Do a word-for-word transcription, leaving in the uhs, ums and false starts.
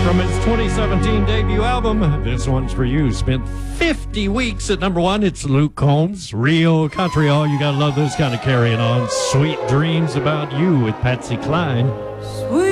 From his twenty seventeen debut album, this one's for you. Spent fifty weeks at number one. It's Luke Combs, Real Country. Oh, you gotta love this kind of carrying on. Sweet Dreams About You with Patsy Cline. Sweet